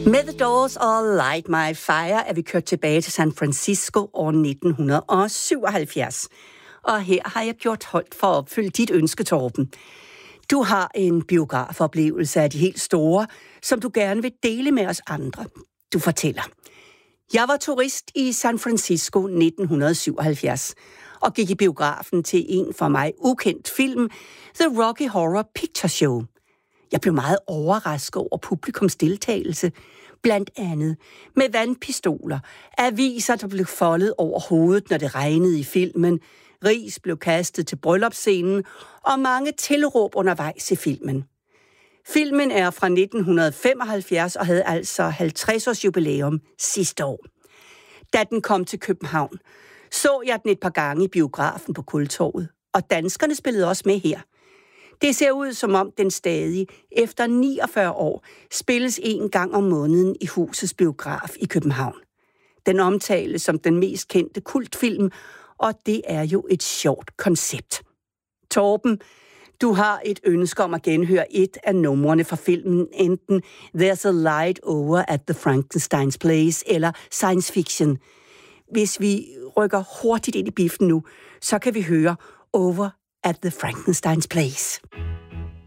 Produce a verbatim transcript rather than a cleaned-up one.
Med The Doors og Light My Fire er vi kørt tilbage til San Francisco år nitten syvoghalvfjerds. Og her har jeg gjort holdt for at opfylde dit ønske, Torben. Du har en biografoplevelse af de helt store, som du gerne vil dele med os andre. Du fortæller: Jeg var turist i San Francisco nitten syvoghalvfjerds og gik i biografen til en for mig ukendt film, The Rocky Horror Picture Show. Jeg blev meget overrasket over publikums deltagelse, blandt andet med vandpistoler, aviser, der blev foldet over hovedet, når det regnede i filmen, ris blev kastet til bryllupsscenen og mange tilråb undervejs i filmen. Filmen er fra nitten femoghalvfjerds og havde altså halvtreds års jubilæum sidste år. Da den kom til København, så jeg den et par gange i biografen på Kultorvet, og danskerne spillede også med her. Det ser ud, som om den stadig, efter niogfyrre år, spilles en gang om måneden i Husets Biograf i København. Den omtales som den mest kendte kultfilm, og det er jo et sjovt koncept. Torben, du har et ønske om at genhøre et af numrene fra filmen, enten There's a Light Over at the Frankenstein's Place eller Science Fiction. Hvis vi rykker hurtigt ind i biffen nu, så kan vi høre Over at the Frankenstein's Place.